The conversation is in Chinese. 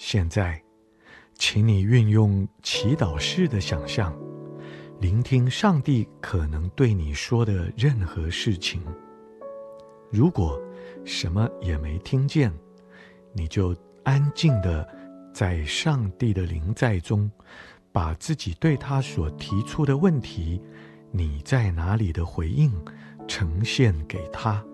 现在，请你运用祈祷式的想象，聆听上帝可能对你说的任何事情。如果什么也没听见，你就安静地在上帝的临在中，把自己对他所提出的问题，你在哪里的回应呈现给他。